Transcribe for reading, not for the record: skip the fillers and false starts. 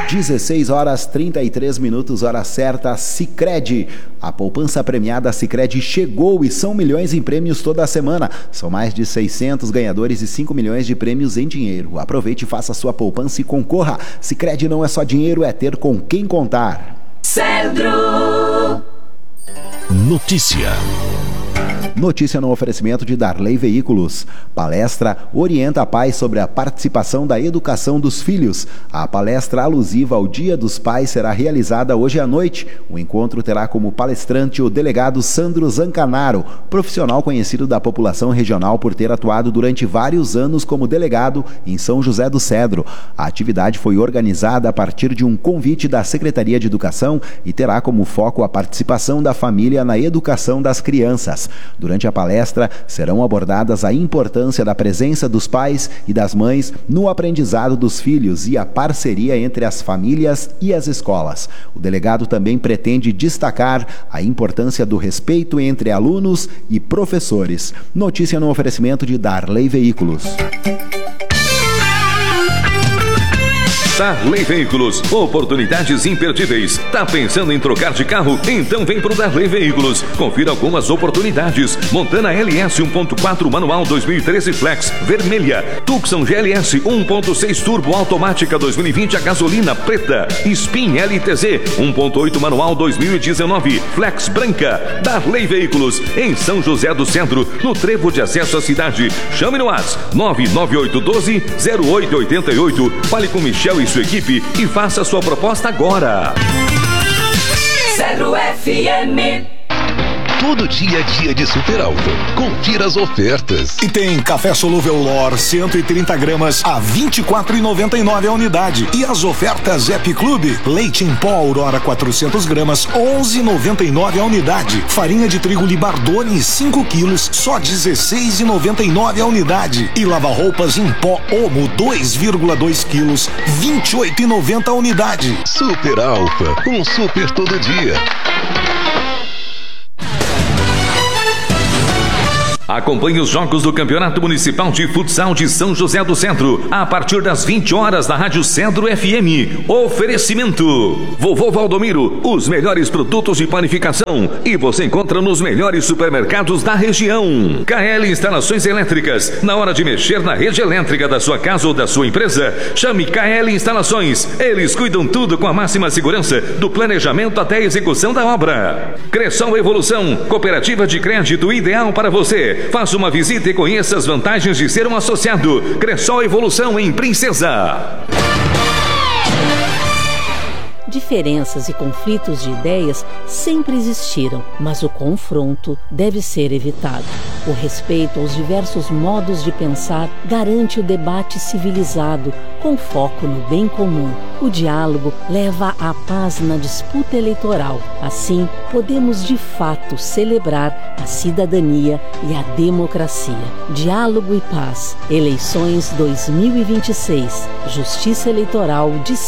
16 horas 33 minutos, hora certa. Sicredi, a poupança premiada Sicredi chegou e são milhões em prêmios toda semana. São mais de 600 ganhadores e 5 milhões de prêmios em dinheiro. Aproveite e faça sua poupança e concorra. Sicredi não é só dinheiro, é ter com quem contar. Centro. Notícia no oferecimento de Darley Veículos. Palestra orienta pais sobre a participação da educação dos filhos. A palestra alusiva ao Dia dos Pais será realizada hoje à noite. O encontro terá como palestrante o delegado Sandro Zancanaro, profissional conhecido da população regional por ter atuado durante vários anos como delegado em São José do Cedro. A atividade foi organizada a partir de um convite da Secretaria de Educação e terá como foco a participação da família na educação das crianças. Durante a palestra, serão abordadas a importância da presença dos pais e das mães no aprendizado dos filhos e a parceria entre as famílias e as escolas. O delegado também pretende destacar a importância do respeito entre alunos e professores. Notícia no oferecimento de Darley Veículos. Darley Veículos, oportunidades imperdíveis. Tá pensando em trocar de carro? Então vem pro Darley Veículos. Confira algumas oportunidades. Montana LS 1.4 manual 2013 Flex, vermelha. Tucson GLS 1.6 turbo automática 2020 a gasolina preta. Spin LTZ 1.8 manual 2019 Flex branca. Darley Veículos, em São José do Cedro, no trevo de acesso à cidade. Chame no WhatsApp 99812-0888. Fale com Michel e sua equipe e faça sua proposta agora. Zero FM. Todo dia é dia de Super Alfa. Confira as ofertas. E tem café solúvel Lor 130 gramas a R$ 24,99 a unidade. E as ofertas Happy Club, leite em pó Aurora 400 gramas, R$ 11,99 a unidade. Farinha de trigo Libardone 5 quilos, só R$ 16,99 a unidade. E lava-roupas em pó Omo 2,2 quilos, R$ 28,90 a unidade. Super Alfa, um super todo dia. Acompanhe os jogos do Campeonato Municipal de Futsal de São José do Centro, a partir das 20 horas na Rádio Centro FM. Oferecimento: Vovô Valdomiro, os melhores produtos de panificação e você encontra nos melhores supermercados da região. KL Instalações Elétricas, na hora de mexer na rede elétrica da sua casa ou da sua empresa, chame KL Instalações. Eles cuidam tudo com a máxima segurança, do planejamento até a execução da obra. Cressol Evolução, cooperativa de crédito ideal para você. Faça uma visita e conheça as vantagens de ser um associado. Cressol Evolução em Princesa. Diferenças e conflitos de ideias sempre existiram, mas o confronto deve ser evitado. O respeito aos diversos modos de pensar garante o debate civilizado, com foco no bem comum. O diálogo leva à paz na disputa eleitoral. Assim, podemos de fato celebrar a cidadania e a democracia. Diálogo e paz. Eleições 2026. Justiça Eleitoral de